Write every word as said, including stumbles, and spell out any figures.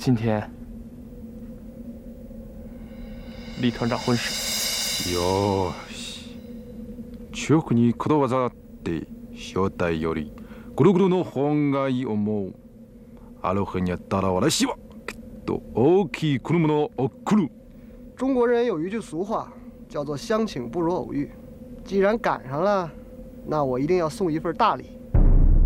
今天李团长婚事。 よし。中国にこだわざって招待よりぐるぐるの本がいい思う。あの日にやったら私はきっと大きい車を送る。 中国人有一句俗话，叫做相请不如偶遇。既然赶上了，那我一定要送一份大礼。